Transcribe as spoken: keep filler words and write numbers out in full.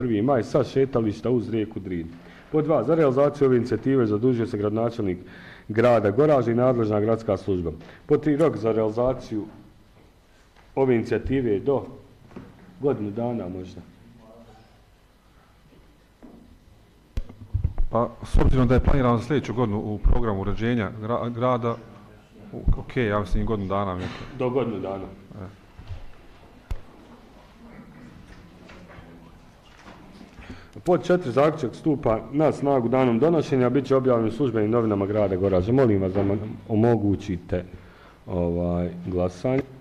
prvi maj sa šetališta uz rijeku Drin. Pod dva, za realizaciju ove inicijative zadužuje se gradonačelnik grada Goražda i nadležna gradska služba. Pod tri, rok za realizaciju ove inicijative je do godinu dana možda. Pa, s obzirom da je planirano za sljedeću godinu u programu uređenja gra, grada, ok, ja mislim godinu dana. Neko. Do godinu dana. E. Pod četiri, zaključak stupa na snagu danom donošenja, bit će objavljen u službenim novinama grada Goražda. Molim vas da omogućite ovaj, glasanje.